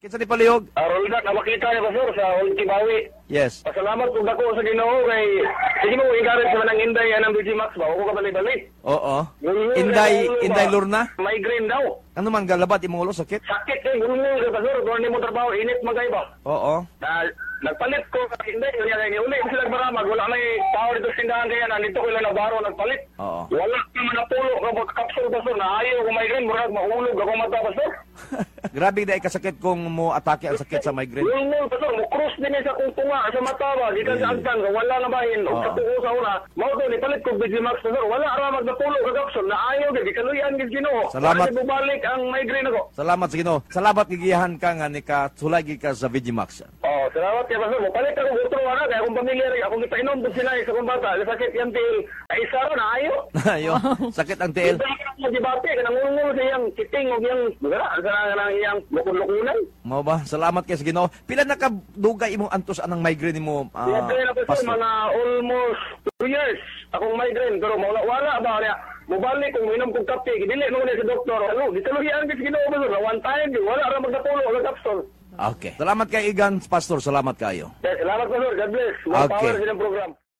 Kinsa ni palihog? Rolda, nakakita niya Pastor sa Ultimawi. Yes. Pasalamat kung dako sa Ginoo kay sige mo encourage sa manang Inday anang BG Max ba ako ka balik-balik. Oo. Inday Lurna? Migraine daw. Ano man galabat imong ulo sakit? Sakit kay gulungol sa Pastor, kung mo trabaho init magay ba. Oo. Nagpalit ko sa Inday, kaya uli sila maramag, wala may tao dito sa tindahan kaya nandito ko lang na baro nagpalit. Oo. Wala naman na pulo kapag kapsul Pastor, na ayaw ko migraine, murag mahulog ako mata Pastor. Grabe na ikasakit kung mo atake ang sakit sa migraine. Gulungol Pastor, mo cross din sa kung tunga sa mata ba, di ka sa agtan, wala na bahin, o sa tuko sa una, mao to, nipalit ko BG Max Pastor, wala ramag na pulo ka kapsul, na ayaw di kaluyan gid Ginoo. Salamat. Kasi bubalik ang migraine ako. Salamat sa Ginoo. Salamat gigiyahan ka nga ni ka sulagi ka sa Vigimax. Oh, salamat kay Pastor. Palit ako butro ana kay akong pamilya rin. Akong ipainom pud sila sa kong bata. Sakit yan til. Ay isa ron ayo. Ayo, sakit ang tiil. Mo dibate kanang ngulungol sa iyang kiting o iyang gara sa iyang lukon-lukunan. Mao ba? Salamat kay sa Ginoo. Pila na ka dugay imong antos anang migraine nimo? Migraine ako sa Pastor? mga almost 2 years. Akong migraine pero wala ba niya. Mubalik kung minom kong kape, dili mo ni sa doktor. Ano, gitaluhian gid Ginoo ba one time wala ra magdapulo ang kapsul. Okay. Salamat kay Igan, Pastor. Salamat kayo. Salamat Pastor. God bless. More Okay. power sa inyong program.